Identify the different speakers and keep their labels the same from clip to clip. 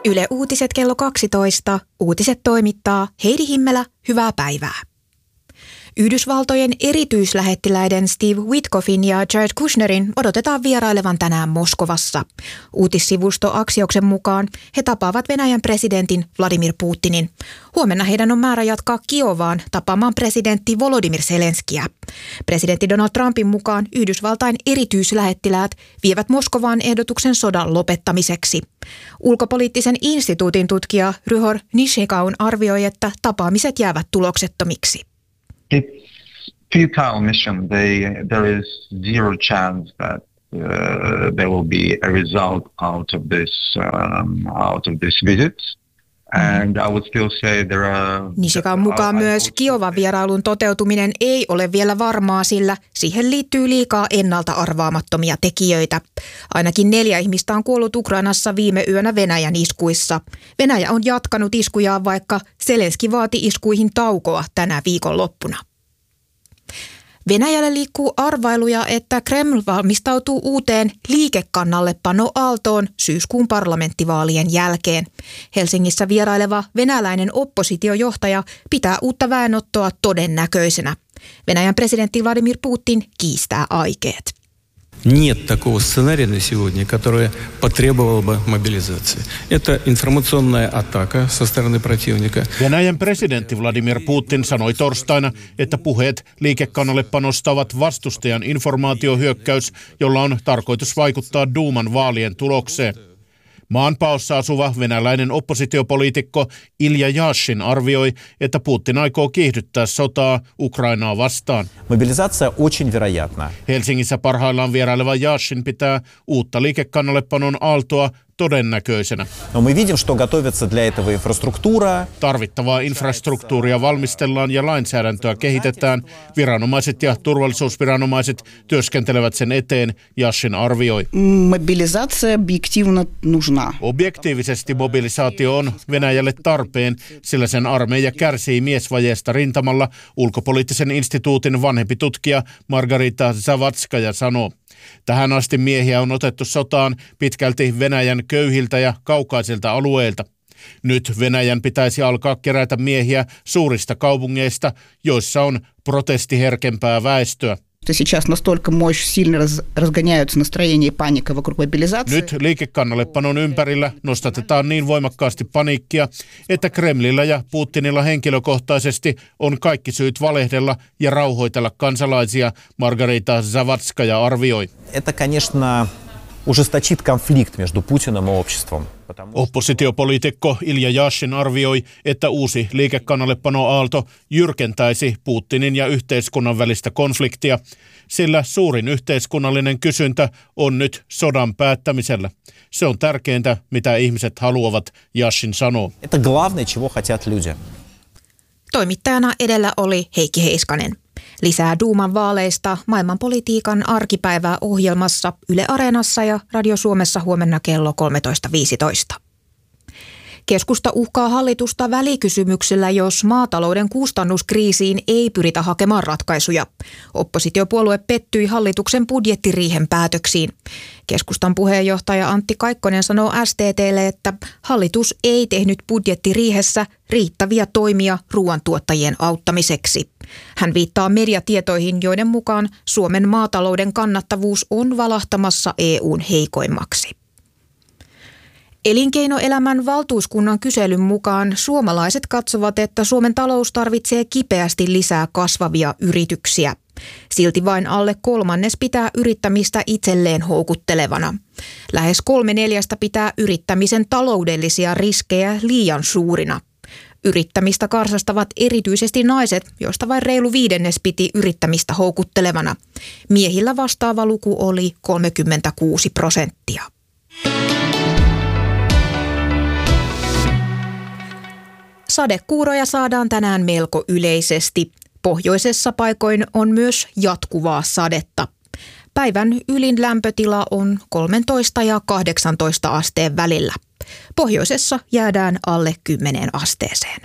Speaker 1: Yle Uutiset kello 12. Uutiset toimittaa Heidi Himmelä. Hyvää päivää. Yhdysvaltojen erityislähettiläiden Steve Witkoffin ja Jared Kushnerin odotetaan vierailevan tänään Moskovassa. Uutissivusto Axioksen mukaan he tapaavat Venäjän presidentin Vladimir Putinin. Huomenna heidän on määrä jatkaa Kiovaan tapaamaan presidentti Volodymyr Zelenskiä. Presidentti Donald Trumpin mukaan Yhdysvaltain erityislähettiläät vievät Moskovaan ehdotuksen sodan lopettamiseksi. Ulkopoliittisen instituutin tutkija Ryhor Nishikaun arvioi, että tapaamiset jäävät tuloksettomiksi.
Speaker 2: It's futile mission. There is zero chance that there will be a result out of this visit. And I would still say there are...
Speaker 1: Nishikan mukaan myös Kiovan vierailun toteutuminen ei ole vielä varmaa, sillä siihen liittyy liikaa ennalta arvaamattomia tekijöitä. Ainakin 4 ihmistä on kuollut Ukrainassa viime yönä Venäjän iskuissa. Venäjä on jatkanut iskujaan, vaikka Zelenski vaati iskuihin taukoa tänä viikonloppuna. Venäjällä liikkuu arvailuja, että Kreml valmistautuu uuteen liikekannallepano-aaltoon syyskuun parlamenttivaalien jälkeen. Helsingissä vieraileva venäläinen oppositiojohtaja pitää uutta väenottoa todennäköisenä. Venäjän presidentti Vladimir Putin kiistää aikeet.
Speaker 3: Нет такого сценария на сегодня, которое потребовало бы мобилизации. Это информационная атака со стороны противника.
Speaker 4: Venäjän presidentti Vladimir Putin sanoi torstaina, että puheet liikekannallepanosta ovat vastustajan informaatiohyökkäys, jolla on tarkoitus vaikuttaa Duuman vaalien tulokseen. Maanpaossa asuva venäläinen oppositiopoliitikko Ilja Jashin arvioi, että Putin aikoo kiihdyttää sotaa Ukrainaa vastaan.
Speaker 5: Mobilisaatio очень вероятна.
Speaker 4: Helsingissä parhaillaan vieraileva Jashin pitää uutta liikekannallepanon aaltoa todennäköisenä.
Speaker 5: No мы видим, что готовится для этого инфраструктура.
Speaker 4: Tarvittavaa infrastruktuuria valmistellaan ja lainsäädäntöä kehitetään. Viranomaiset ja turvallisuusviranomaiset työskentelevät sen eteen, Jashin arvioi.
Speaker 6: Mobilisaatio objektiivna нужна.
Speaker 4: Objektiivisesti mobilisaatio on Venäjälle tarpeen, sillä sen armeija kärsii miesvajeesta rintamalla, ulkopoliittisen instituutin vanhempi tutkija Margarita Zavatskaja sanoo. Tähän asti miehiä on otettu sotaan pitkälti Venäjän köyhiltä ja kaukaisilta alueilta. Nyt Venäjän pitäisi alkaa kerätä miehiä suurista kaupungeista, joissa on protestiherkempää väestöä. Nyt liikekannallepanon ympärillä nostatetaan niin voimakkaasti paniikkia, että Kremlillä ja Putinilla henkilökohtaisesti on kaikki syyt valehdella ja rauhoitella kansalaisia, Margarita Zavatskaja arvioi.
Speaker 5: Это, конечно, ужесточит конфликт между Путиным и обществом.
Speaker 4: Oppositiopoliitikko Ilja Jashin arvioi, että uusi liikekannallepano-aalto jyrkentäisi Putinin ja yhteiskunnan välistä konfliktia, sillä suurin yhteiskunnallinen kysyntä on nyt sodan päättämisellä. Se on tärkeintä, mitä ihmiset haluavat, Jashin sanoo.
Speaker 5: Это главное, чего хотят люди.
Speaker 1: Toimittajana edellä oli Heikki Heiskanen. Lisää Duuman vaaleista maailmanpolitiikan arkipäivää ohjelmassa Yle Areenassa ja Radio Suomessa huomenna kello 13.15. Keskusta uhkaa hallitusta välikysymyksellä, jos maatalouden kustannuskriisiin ei pyritä hakemaan ratkaisuja. Oppositiopuolue pettyi hallituksen budjettiriihen päätöksiin. Keskustan puheenjohtaja Antti Kaikkonen sanoo STT:lle, että hallitus ei tehnyt budjettiriihessä riittäviä toimia ruoantuottajien auttamiseksi. Hän viittaa mediatietoihin, joiden mukaan Suomen maatalouden kannattavuus on valahtamassa EU:n heikoimmaksi. Elinkeinoelämän valtuuskunnan kyselyn mukaan suomalaiset katsovat, että Suomen talous tarvitsee kipeästi lisää kasvavia yrityksiä. Silti vain alle 1/3 pitää yrittämistä itselleen houkuttelevana. Lähes 3/4 pitää yrittämisen taloudellisia riskejä liian suurina. Yrittämistä karsastavat erityisesti naiset, joista vain reilu 1/5 piti yrittämistä houkuttelevana. Miehillä vastaava luku oli 36%. Sadekuuroja saadaan tänään melko yleisesti. Pohjoisessa paikoin on myös jatkuvaa sadetta. Päivän ylin lämpötila on 13 ja 18 asteen välillä. Pohjoisessa jäädään alle 10 asteeseen.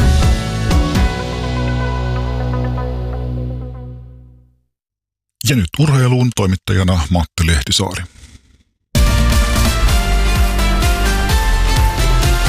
Speaker 7: Ja nyt urheiluun toimittajana Matti Lehtisaari.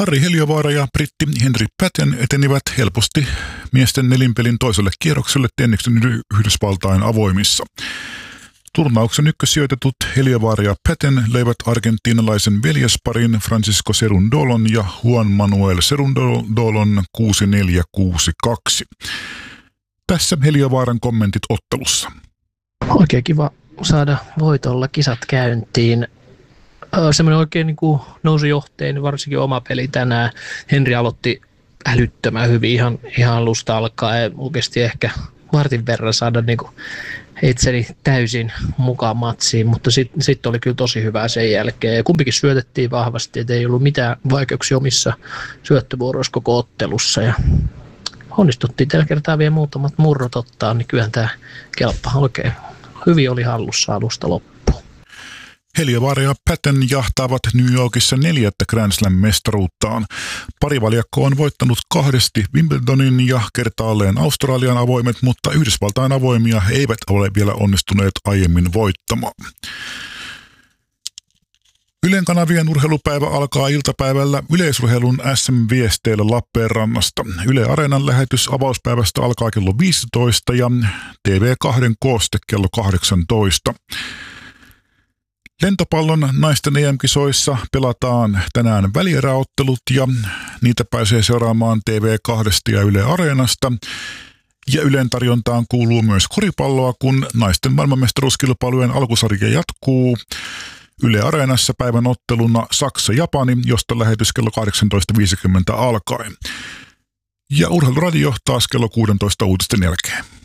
Speaker 7: Harri Heliövaara ja britti Henry Patten etenivät helposti miesten nelinpelin toiselle kierrokselle tenniksen Yhdysvaltain avoimissa. Turnauksen ykkössijoitetut Heliövaara ja Patten löivät argentiinalaisen veljesparin Francisco Cerundolon ja Juan Manuel Cerundolon 6-4-6-2. Tässä Heliövaaran kommentit ottelussa.
Speaker 8: Oikein kiva saada voitolla kisat käyntiin. Semmoinen oikein niin kuin nousujohteinen, varsinkin oma peli tänään. Henri aloitti älyttömän hyvin ihan alusta alkaen. Oikeasti ehkä vartin verran saada niin kuin itseni täysin mukaan matsiin, mutta sitten oli kyllä tosi hyvää sen jälkeen. Ja kumpikin syötettiin vahvasti, että ei ollut mitään vaikeuksia omissa syöttövuoroissa koko ottelussa. Ja onnistuttiin tällä kertaa vielä muutamat murrot ottaa, niin kyllähän tämä kelppa oikein hyvin oli hallussa alusta loppuun.
Speaker 7: Heliövaara ja Patten jahtaavat New Yorkissa 4. Grand Slam-mestaruuttaan. Parivaljakko on voittanut 2 Wimbledonin ja kertaalleen Australian avoimet, mutta Yhdysvaltain avoimia he eivät ole vielä onnistuneet aiemmin voittamaan. Ylen kanavien urheilupäivä alkaa iltapäivällä yleisurheilun SM-viesteillä Lappeenrannasta. Yle Areenan lähetys avauspäivästä alkaa kello 15 ja TV2 kooste kello 18. Lentopallon naisten EM-kisoissa pelataan tänään välieräottelut ja niitä pääsee seuraamaan TV2 ja Yle Areenasta. Ja Ylen tarjontaan kuuluu myös koripalloa, kun naisten maailmanmestaruuskilpailujen alkusarja jatkuu. Yle Areenassa päivän otteluna Saksa-Japani, josta lähetys kello 18.50 alkaen. Ja Urheiluradio taas kello 16 uutisten jälkeen.